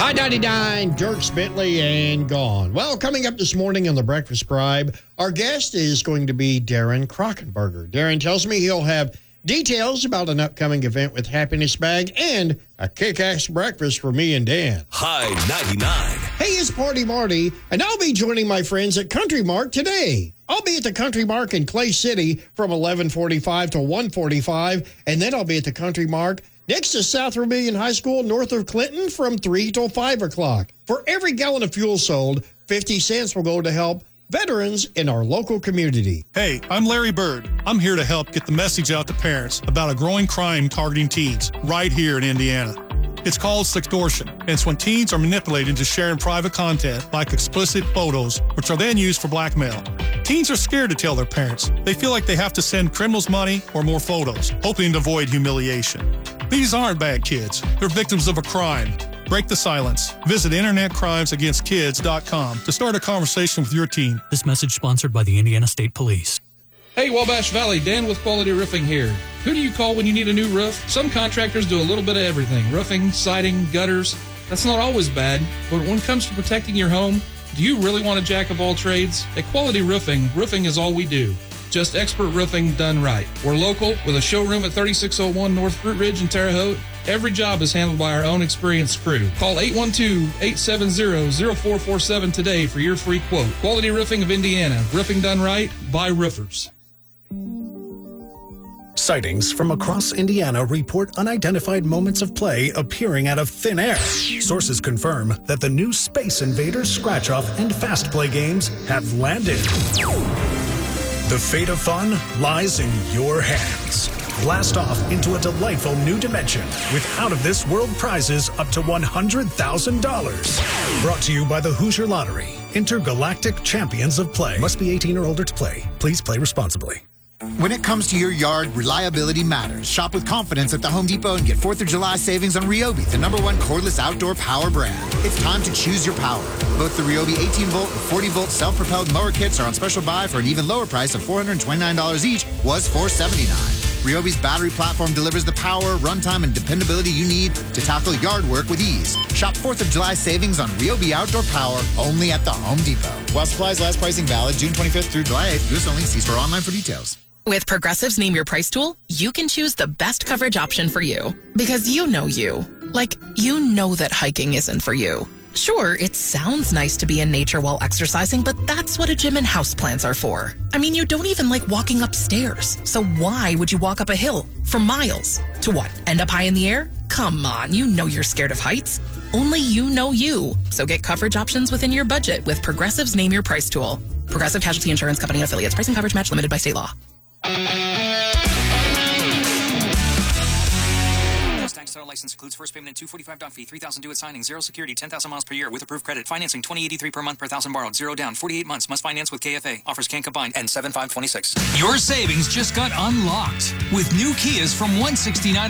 I-99, Dierks Bentley, and gone. Well, coming up this morning on the Breakfast Bribe, our guest is going to be Darren Krockenberger. Darren tells me he'll have details about an upcoming event with Happiness Bag and a kick-ass breakfast for me and Dan. High 99. Hey, it's Party Marty, and I'll be joining my friends at Country Mark today. I'll be at the Country Mark in Clay City from 11:45 to 1:45, and then I'll be at the Country Mark next to South Vermilion High School, north of Clinton, from 3 till 5 o'clock. For every gallon of fuel sold, 50 cents will go to help veterans in our local community. Hey, I'm Larry Bird. I'm here to help get the message out to parents about a growing crime targeting teens right here in Indiana. It's called sextortion, and it's when teens are manipulated into sharing private content like explicit photos, which are then used for blackmail. Teens are scared to tell their parents. They feel like they have to send criminals money or more photos, hoping to avoid humiliation. These aren't bad kids. They're victims of a crime. Break the silence. Visit InternetCrimesAgainstKids.com to start a conversation with your teen. This message sponsored by the Indiana State Police. Hey, Wabash Valley, Dan with Quality Roofing here. Who do you call when you need a new roof? Some contractors do a little bit of everything. Roofing, siding, gutters. That's not always bad, but when it comes to protecting your home, do you really want a jack of all trades? At Quality Roofing, roofing is all we do. Just expert roofing done right. We're local with a showroom at 3601 North Fruit Ridge in Terre Haute. Every job is handled by our own experienced crew. Call 812-870-0447 today for your free quote. Quality Roofing of Indiana. Roofing done right by roofers. Sightings from across Indiana report unidentified moments of play appearing out of thin air. Sources confirm that the new Space Invaders Scratch-Off and Fast Play games have landed. The fate of fun lies in your hands. Blast off into a delightful new dimension with out-of-this-world prizes up to $100,000. Brought to you by the Hoosier Lottery. Intergalactic Champions of Play. Must be 18 or older to play. Please play responsibly. When it comes to your yard, reliability matters. Shop with confidence at the Home Depot and get 4th of July savings on Ryobi, the #1 cordless outdoor power brand. It's time to choose your power. Both the Ryobi 18-volt and 40-volt self-propelled mower kits are on special buy for an even lower price of $429 each, was $479. Ryobi's battery platform delivers the power, runtime, and dependability you need to tackle yard work with ease. Shop 4th of July savings on Ryobi outdoor power only at the Home Depot. While supplies last, pricing valid June 25th through July 8th. U.S. only. See store online for details. With Progressive's Name Your Price tool, you can choose the best coverage option for you. Because you know you. Like, you know that hiking isn't for you. Sure, it sounds nice to be in nature while exercising, but that's what a gym and houseplants are for. I mean, you don't even like walking upstairs. So why would you walk up a hill for miles? To what, end up high in the air? Come on, you know you're scared of heights. Only you know you. So get coverage options within your budget with Progressive's Name Your Price tool. Progressive Casualty Insurance Company affiliates. Price and coverage match limited by state law. Tax title license includes first payment and $245 fee, $3,000 due at signing, 0 security, 10,000 miles per year with approved credit. Financing $20.83 per month per thousand borrowed, 0 down, 48 months. Must finance with KFA. Offers can combine. And 7526. Your savings just got unlocked with new Kias from $169